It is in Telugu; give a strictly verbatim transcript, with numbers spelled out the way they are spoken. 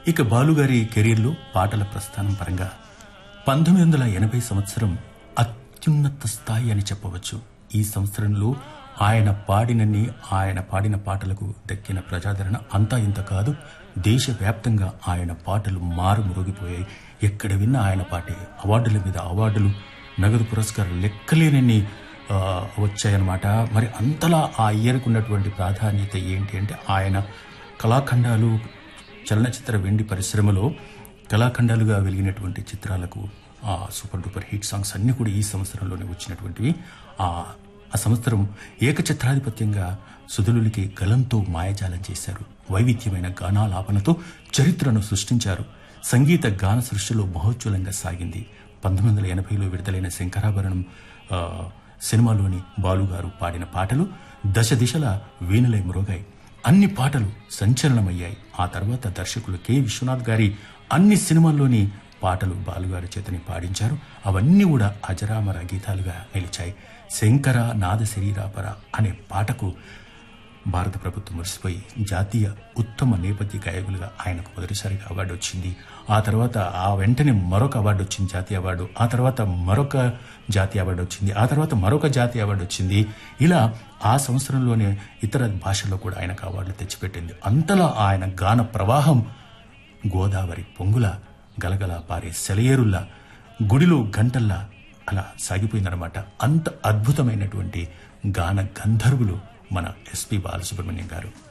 ఇక బాలుగారి కెరీర్లో పాటల ప్రస్థానం పరంగా పంతొమ్మిది వందల ఎనభై సంవత్సరం అత్యున్నత స్థాయి అని చెప్పవచ్చు. ఈ సంవత్సరంలో ఆయన పాడినన్ని ఆయన పాడిన పాటలకు దక్కిన ప్రజాదరణ అంతా ఇంత కాదు. దేశవ్యాప్తంగా ఆయన పాటలు మారుమరుగిపోయాయి. ఎక్కడ విన్నా ఆయన పాటే. అవార్డుల మీద అవార్డులు, నగదు పురస్కారాలు లెక్కలేనన్ని వచ్చాయన్నమాట. మరి అంతలా ఆ ఇయర్కు ఉన్నటువంటి ప్రాధాన్యత ఏంటి అంటే ఆయన కళాఖండాలు, చలనచిత్ర వెండి పరిశ్రమలో కళాఖండాలుగా వెలిగినటువంటి చిత్రాలకు ఆ సూపర్ డూపర్ హిట్ సాంగ్స్ అన్ని కూడా ఈ సంవత్సరంలోనే వచ్చినటువంటివి. ఆ ఆ సంవత్సరం ఏకఛత్రాధిపత్యంగా సుధులునికి గలంతో మాయజాలం చేశారు. వైవిధ్యమైన గానాలాపనతో చరిత్రను సృష్టించారు. సంగీత గాన సృష్టిలో మహోజ్వలంగా సాగింది. పంతొమ్మిది వందల ఎనభైలో విడుదలైన శంకరాభరణం సినిమాలోని బాలుగారు పాడిన పాటలు దశ దిశల వీణులై మ్రోగాయి. అన్ని పాటలు సంచలనమయ్యాయి. ఆ తర్వాత దర్శకులు కె విశ్వనాథ్ గారి అన్ని సినిమాల్లోని పాటలు బాలుగారి చేతని పాడించారు. అవన్నీ కూడా అజరామర గీతాలుగా నిలిచాయి. శంకర నాద శరీరాపర అనే పాటకు భారత ప్రభుత్వం మురిసిపోయి జాతీయ ఉత్తమ నేపథ్య గాయకులుగా ఆయనకు మొదటిసారిగా అవార్డు వచ్చింది. ఆ తర్వాత ఆ వెంటనే మరొక అవార్డు వచ్చింది, జాతీయ అవార్డు. ఆ తర్వాత మరొక జాతీయ అవార్డు వచ్చింది. ఆ తర్వాత మరొక జాతీయ అవార్డు వచ్చింది. ఇలా ఆ సంవత్సరంలోనే ఇతర భాషల్లో కూడా ఆయనకు అవార్డులు తెచ్చిపెట్టింది. అంతలా ఆయన గాన ప్రవాహం గోదావరి పొంగుల గలగల పారే సెలయేరుల్లా, గుడిలో గంటల్లా అలా సాగిపోయిందనమాట. అంత అద్భుతమైనటువంటి గాన గంధర్వులు మన ఎస్పి బాలసుబ్రహ్మణ్యం గారు.